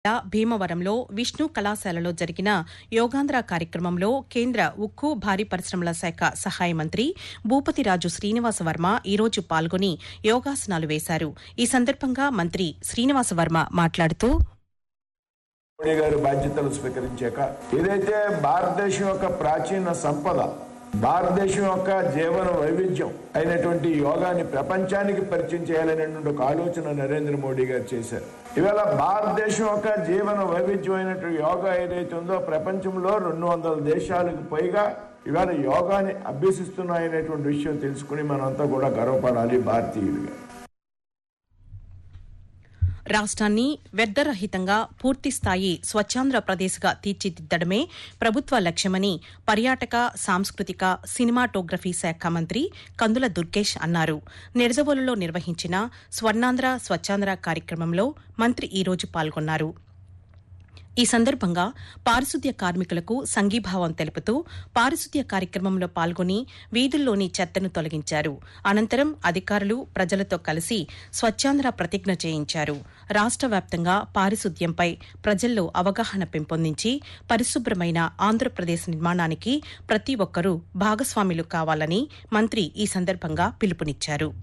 భీమవరంలో విష్ణు కళాశాలలో జరిగిన యోగాంధ్ర కార్యక్రమంలో కేంద్ర ఉక్కు భారీ పరిశ్రమల శాఖ సహాయ మంత్రి భూపతిరాజు శ్రీనివాస వర్మ ఈరోజు పాల్గొని యోగాసనాలు వేశారు. ఈ సందర్భంగా మంత్రి శ్రీనివాస వర్మ మాట్లాడుతూ మోడీ గారు బాధ్యతలు స్వీకరించాక ఏదైతే భారతదేశం యొక్క ప్రాచీన సంపద, భారతదేశం యొక్క జీవన వైవిధ్యం అయినటువంటి యోగాని ప్రపంచానికి పరిచయం చేయాలనేటువంటి ఒక ఆలోచన నరేంద్ర మోడీ గారు చేశారు. ఇవాళ భారతదేశం యొక్క జీవన వైవిధ్యం అయినటువంటి యోగా ఏదైతే ఉందో ప్రపంచంలో 200 దేశాలకు పైగా ఇవాళ యోగాని అభ్యసిస్తున్నాయనేటువంటి విషయం తెలుసుకుని మనంతా కూడా గర్వపడాలి భారతీయులుగా. రాష్ట్రాన్ని వ్యర్థరహితంగా పూర్తిస్థాయి స్వచ్ఛాంధ్రప్రదేశ్గా తీర్చిదిద్దడమే ప్రభుత్వ లక్ష్యమని పర్యాటక, సాంస్కృతిక, సినిమాటోగ్రఫీ శాఖ మంత్రి కందుల దుర్గేష్ అన్నారు. నిడదవోలులో నిర్వహించిన స్వర్ణాంధ్ర స్వచ్ఛాంధ్ర కార్యక్రమంలో మంత్రి ఈరోజు పాల్గొన్నారు. ఈ సందర్భంగా పారిశుద్ధ్య కార్మికులకు సంఘీభావం తెలుపుతూ పారిశుద్ధ్య కార్యక్రమంలో పాల్గొని వీధుల్లోని చెత్తను తొలగించారు. అనంతరం అధికారులు ప్రజలతో కలిసి స్వచ్ఛాంధ్ర ప్రతిజ్ఞ చేయించారు. రాష్ట్ర వ్యాప్తంగా పారిశుద్ధ్యంపై ప్రజల్లో అవగాహన పెంపొందించి పరిశుభ్రమైన ఆంధ్రప్రదేశ్ నిర్మాణానికి ప్రతి ఒక్కరూ భాగస్వాములు కావాలని మంత్రి ఈ సందర్భంగా పిలుపునిచ్చారు.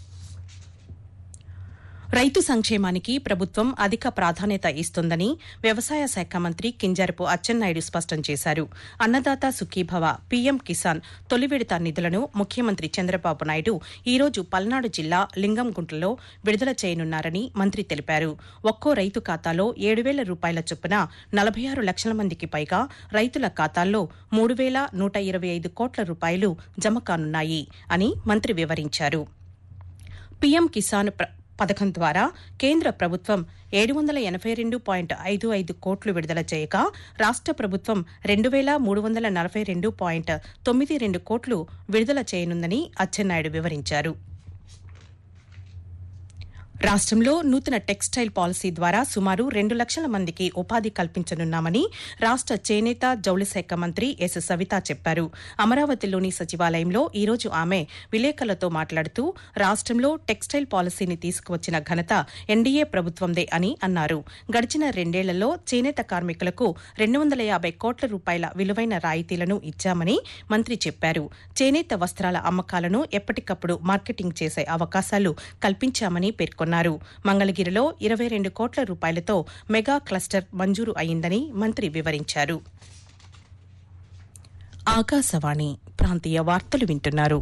రైతు సంక్షేమానికి ప్రభుత్వం అధిక ప్రాధాన్యత ఇస్తోందని వ్యవసాయ శాఖ మంత్రి కింజరపు అచ్చెన్నాయుడు స్పష్టం చేశారు. అన్నదాత సుఖీభవ పీఎం కిసాన్ తొలి విడత నిధులను ముఖ్యమంత్రి చంద్రబాబు నాయుడు ఈరోజు పల్నాడు జిల్లా లింగంగుంటలో విడుదల చేయనున్నారని మంత్రి తెలిపారు. ఒక్కో రైతు ఖాతాలో 7,000 రూపాయల చొప్పున 46 లక్షల మందికి పైగా రైతుల ఖాతాల్లో 3,125 కోట్ల రూపాయలు జమ కానున్నాయి అని మంత్రి వివరించారు. పీఎం కిసాన్ పథకం ద్వారా కేంద్ర ప్రభుత్వం 782.55 కోట్లు విడుదల చేయగా రాష్ట్ర ప్రభుత్వం 2,342.92 కోట్లు విడుదల చేయనుందని అచ్చెన్నాయుడు వివరించారు. రాష్ట్రంలో నూతన టెక్స్టైల్ పాలసీ ద్వారా సుమారు 2 లక్షల మందికి ఉపాధి కల్పించనున్నామని రాష్ట్ర చేనేత, జౌళి శాఖ మంత్రి ఎస్ సవిత చెప్పారు. అమరావతిలోని సచివాలయంలో ఈరోజు ఆమె విలేకరులతో మాట్లాడుతూ రాష్ట్రంలో టెక్స్టైల్ పాలసీని తీసుకువచ్చిన ఘనత ఎన్డీఏ ప్రభుత్వందే అని అన్నారు. గడిచిన 2 ఏళ్లలో చేనేత కార్మికులకు 250 కోట్ల రూపాయల విలువైన రాయితీలను ఇచ్చామని మంత్రి చెప్పారు. చేనేత వస్త్రాల అమ్మకాలను ఎప్పటికప్పుడు మార్కెటింగ్ చేసే అవకాశాలు కల్పించామని పేర్కొన్నారు. మంగళగిరిలో 22 కోట్ల రూపాయలతో మెగా క్లస్టర్ మంజూరు అయిందని మంత్రి వివరించారు. ఆకాశవాణి ప్రాంతీయ వార్తలు వింటున్నారు.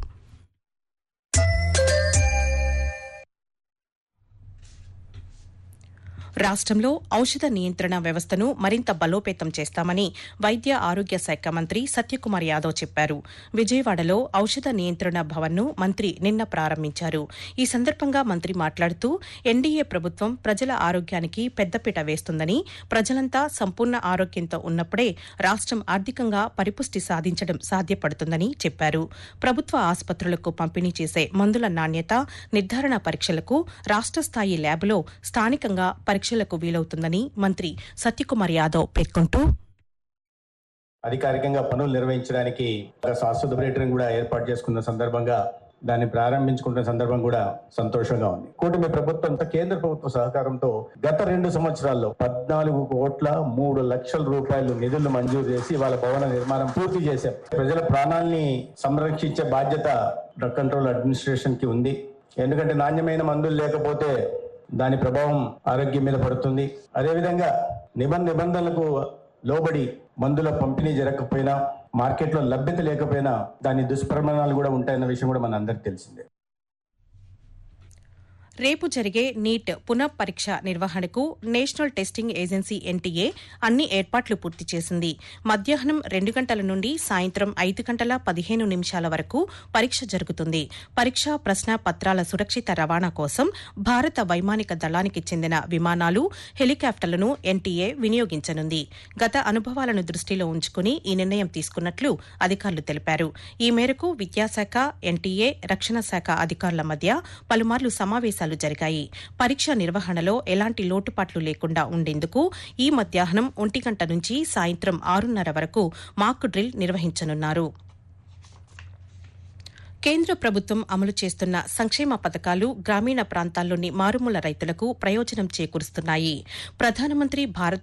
రాష్ట్రంలో ఔషధ నియంత్రణ వ్యవస్థను మరింత బలోపేతం చేస్తామని వైద్య ఆరోగ్య శాఖ మంత్రి సత్యకుమార్ యాదవ్ చెప్పారు. విజయవాడలో ఔషధ నియంత్రణ భవన్ను మంత్రి నిన్న ప్రారంభించారు. ఈ సందర్భంగా మంత్రి మాట్లాడుతూ ఎన్డీఏ ప్రభుత్వం ప్రజల ఆరోగ్యానికి పెద్దపీట వేస్తుందని, ప్రజలంతా సంపూర్ణ ఆరోగ్యంతో ఉన్నప్పుడే రాష్ట్రం ఆర్థికంగా పరిపుష్టి సాధించడం సాధ్యపడుతుందని చెప్పారు. ప్రభుత్వ ఆసుపత్రులకు పంపిణీ చేసే మందుల నాణ్యత నిర్ధారణ పరీక్షలకు రాష్ట్ర స్థాయి ల్యాబ్లో స్థానికంగా పరీక్షలకు వీలవుతుందని మంత్రి సత్యకుమార్ యాదవ్ పేర్కొంటూ అధికారికంగా పనులు నిర్వహించడానికి శాశ్వత పర్యటన కూడా ఏర్పాటు చేసుకున్న సందర్భంగా దాన్ని ప్రారంభించుకున్న సందర్భం కూడా సంతోషంగా ఉంది. కూటమి ప్రభుత్వం కేంద్ర ప్రభుత్వ సహకారంతో గత 2 సంవత్సరాల్లో 14,03,00,000 రూపాయలు నిధులు మంజూరు చేసి వాళ్ళ భవన నిర్మాణం పూర్తి చేశారు. ప్రజల ప్రాణాల్ని సంరక్షించే బాధ్యత డ్రగ్ కంట్రోల్ అడ్మినిస్ట్రేషన్ కి ఉంది. ఎందుకంటే నాణ్యమైన మందులు లేకపోతే దాని ప్రభావం ఆరోగ్యం మీద పడుతుంది. అదేవిధంగా నిబంధనలకు లోబడి మందుల పంపిణీ జరగకపోయినా, మార్కెట్లో లభ్యత లేకపోయినా దాని దుష్పరిణామాలు కూడా ఉంటాయన్న విషయం కూడా మన అందరికీ తెలిసిందే. రేపు జరిగే నీట్ పునః పరీక్ష నిర్వహణకు నేషనల్ టెస్టింగ్ ఏజెన్సీ ఎన్టీఏ అన్ని ఏర్పాట్లు పూర్తి చేసింది. మధ్యాహ్నం 2 గంటల నుండి సాయంత్రం 5:15 వరకు పరీక్ష జరుగుతుంది. పరీక్ష ప్రశ్న పత్రాల సురక్షిత రవాణా కోసం భారత వైమానిక దళానికి చెందిన విమానాలు, హెలికాప్టర్లను ఎన్టీఏ వినియోగించనుంది. గత అనుభవాలను దృష్టిలో ఉంచుకుని ఈ నిర్ణయం తీసుకున్నట్లు అధికారులు తెలిపారు. ఈ మేరకు విద్యాశాఖ, ఎన్టీఏ, రక్షణ శాఖ అధికారుల మధ్య పలుమార్లు సమావేశాలు జరిగాయి. పరీక్ష నిర్వహణలో ఎలాంటి లోటుపాట్లు లేకుండా ఉండేందుకు ఈ మధ్యాహ్నం 1 గంట నుంచి సాయంత్రం 6:30 వరకు మాక్ డ్రిల్ నిర్వహించనున్నారు. కేంద్ర ప్రభుత్వం అమలు చేస్తున్న సంక్షేమ పథకాలు గ్రామీణ ప్రాంతాల్లోని మారుమూల రైతులకు ప్రయోజనం చేకూరుస్తున్నాయి. ప్రధానమంత్రి భారత్